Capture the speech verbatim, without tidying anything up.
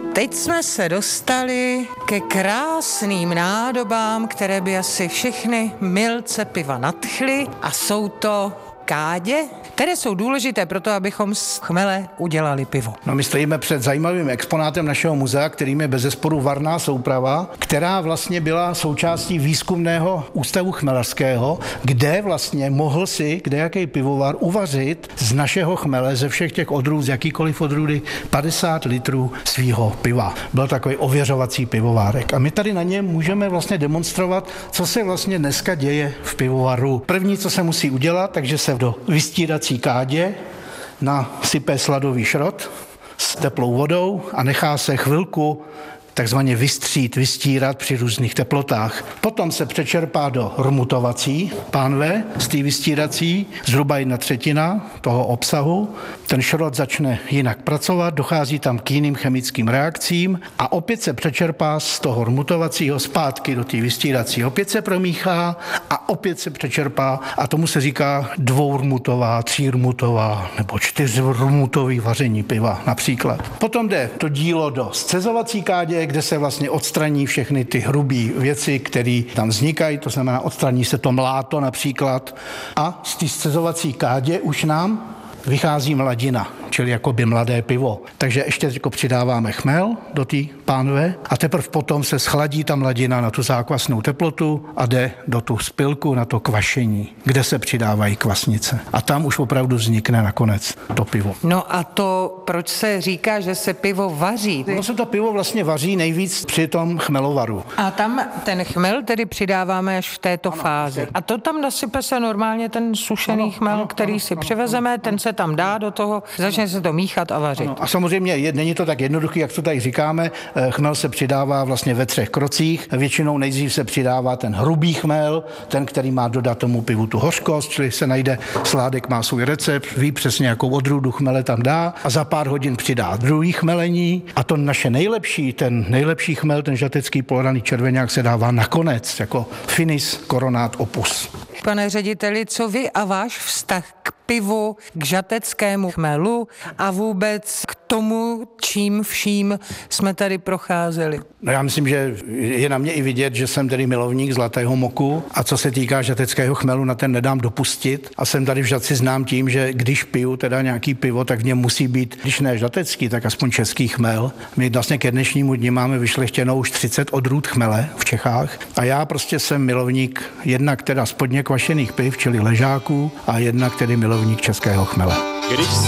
Teď jsme se dostali ke krásným nádobám, které by asi všechny milce piva nadchly, a jsou to kádě, které jsou důležité pro to, abychom z chmele udělali pivo. No, my stojíme před zajímavým exponátem našeho muzea, kterým je bezesporu varná souprava, která vlastně byla součástí výzkumného ústavu chmelařského, kde vlastně mohl si kdejaký pivovar uvařit z našeho chmele, ze všech těch odrůd, z jakýkoliv odrůdy, padesát litrů svýho piva. Byl takový ověřovací pivovárek. A my tady na něm můžeme vlastně demonstrovat, co se vlastně dneska děje v pivovaru. První, co se musí udělat, takže se do vystírací kádě nasype sladový šrot s teplou vodou a nechá se chvilku takzvaně vystřít, vystírat při různých teplotách. Potom se přečerpá do rmutovací pánve z té vystírací, zhruba jedna třetina toho obsahu. Ten šrot začne jinak pracovat, dochází tam k jiným chemickým reakcím a opět se přečerpá z toho rmutovacího zpátky do té vystírací. Opět se promíchá a opět se přečerpá a tomu se říká dvourmutová, třírmutová nebo čtyřrmutový vaření piva například. Potom jde to dílo do scezovací kádě, kde se vlastně odstraní všechny ty hrubé věci, které tam vznikají, to znamená odstraní se to mláto například a z té scezovací kádě už nám vychází mladina, čili jakoby mladé pivo. Takže ještě jako přidáváme chmel do té pánve a teprve potom se schladí ta mladina na tu zákvasnou teplotu a jde do tu spilku na to kvašení, kde se přidávají kvasnice. A tam už opravdu vznikne nakonec to pivo. No a to, proč se říká, že se pivo vaří? Ono se to pivo vlastně vaří nejvíc při tom chmelovaru. A tam ten chmel tedy přidáváme až v této ano, fázi. A to tam nasype se normálně ten sušený ano, chmel, ano, který ano, si ano, přivezeme, ano, ten se tam dá do toho, začne se to míchat a vařit. Ano, a samozřejmě je, není to tak jednoduchý, jak to tady říkáme. Chmel se přidává vlastně ve třech krocích. Většinou nejdřív se přidává ten hrubý chmel, ten, který má dodat tomu pivu tu hořkost, čili se najde sládek, má svůj recept, ví přesně, jakou odrůdu chmele tam dá a za pár hodin přidá druhý chmelení a to naše nejlepší, ten nejlepší chmel, ten žatecký poloraný červeňák se dává nakonec jako finis coronat opus. Pane řediteli, co vy a váš vztah k pivu, k žateckému chmelu a vůbec k tomu, čím vším jsme tady procházeli? No já myslím, že je na mě i vidět, že jsem tedy milovník zlatého moku a co se týká žateckého chmelu, na ten nedám dopustit a jsem tady v Žatci znám tím, že když piju teda nějaký pivo, tak v něm musí být, když ne žatecký, tak aspoň český chmel. My vlastně ke dnešnímu dni máme vyšlechtěnou už třicet odrůd chmele v Čechách a já prostě jsem milovník jednak teda spodně kvašených piv, čili ležáků a jednak tedy milovník českého chmele. Když